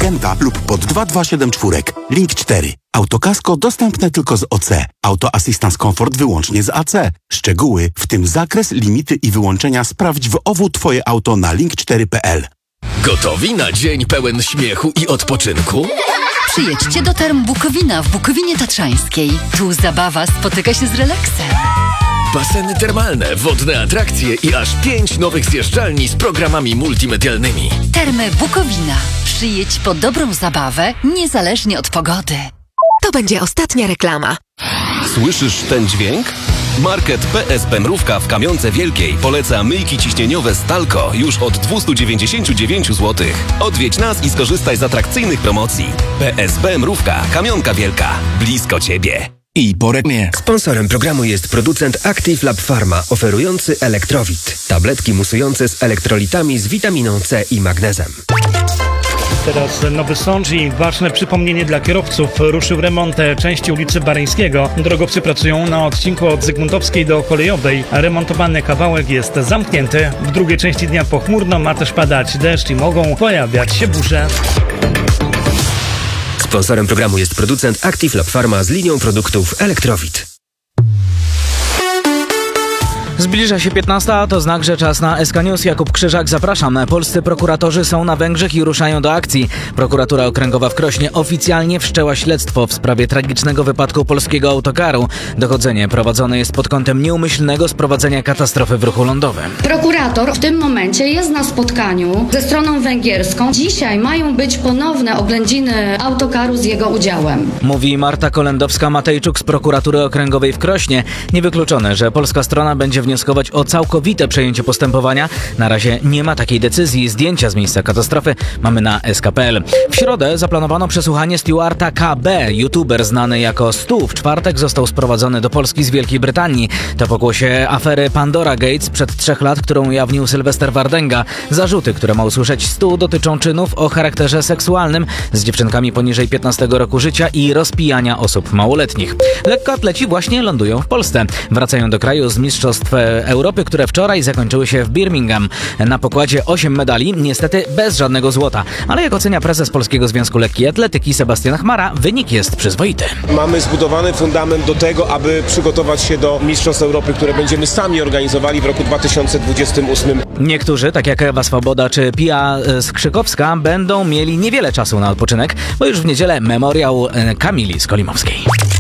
Kenta lub pod 2274. Link 4. Autokasko dostępne tylko z OC. Auto Assistance Comfort wyłącznie z AC. Szczegóły, w tym zakres, limity i wyłączenia sprawdź w OWU Twoje auto na link4.pl. Gotowi na dzień pełen śmiechu i odpoczynku? Przyjedźcie do Term Bukowina w Bukowinie Tatrzańskiej. Tu zabawa spotyka się z relaksem. Baseny termalne, wodne atrakcje i aż 5 nowych zjeżdżalni z programami multimedialnymi. Termy Bukowina. Przyjedź po dobrą zabawę, niezależnie od pogody. To będzie ostatnia reklama. Słyszysz ten dźwięk? Market PSP Mrówka w Kamionce Wielkiej poleca myjki ciśnieniowe Stalco już od 299 zł. Odwiedź nas i skorzystaj z atrakcyjnych promocji. PSP Mrówka, Kamionka Wielka. Blisko Ciebie. I po reklamie. Sponsorem programu jest producent Active Lab Pharma, oferujący Elektrowit. Tabletki musujące z elektrolitami z witaminą C i magnezem. Teraz Nowy Sącz i ważne przypomnienie dla kierowców. Ruszył remont części ulicy Baryńskiego. Drogowcy pracują na odcinku od Zygmuntowskiej do Kolejowej. Remontowany kawałek jest zamknięty. W drugiej części dnia pochmurno, ma też padać deszcz i mogą pojawiać się burze. Sponsorem programu jest producent Active Lab Pharma z linią produktów Elektrowit. Zbliża się 15, a to znak, że czas na SK News. Jakub Krzyżak, zapraszam. Polscy prokuratorzy są na Węgrzech i ruszają do akcji. Prokuratura Okręgowa w Krośnie oficjalnie wszczęła śledztwo w sprawie tragicznego wypadku polskiego autokaru. Dochodzenie prowadzone jest pod kątem nieumyślnego sprowadzenia katastrofy w ruchu lądowym. Prokurator w tym momencie jest na spotkaniu ze stroną węgierską. Dzisiaj mają być ponowne oględziny autokaru z jego udziałem. Mówi Marta Kolendowska-Matejczuk z Prokuratury Okręgowej w Krośnie. Niewykluczone, że polska strona będzie wnioskować o całkowite przejęcie postępowania. Na razie nie ma takiej decyzji. Zdjęcia z miejsca katastrofy mamy na sk.pl. W środę zaplanowano przesłuchanie Stuarta KB. YouTuber znany jako Stu w czwartek został sprowadzony do Polski z Wielkiej Brytanii. To pokłosie afery Pandora Gates sprzed 3 lat, którą ujawnił Sylwester Wardęga. Zarzuty, które ma usłyszeć Stu, dotyczą czynów o charakterze seksualnym z dziewczynkami poniżej 15 roku życia i rozpijania osób małoletnich. Lekkoatleci właśnie lądują w Polsce. Wracają do kraju z mistrzostw Europy, które wczoraj zakończyły się w Birmingham. Na pokładzie 8 medali, niestety bez żadnego złota. Ale jak ocenia prezes Polskiego Związku Lekkiej Atletyki Sebastian Chmara, wynik jest przyzwoity. Mamy zbudowany fundament do tego, aby przygotować się do mistrzostw Europy, które będziemy sami organizowali w roku 2028. Niektórzy, tak jak Ewa Swoboda czy Pia Skrzykowska, będą mieli niewiele czasu na odpoczynek, bo już w niedzielę memoriał Kamili Skolimowskiej.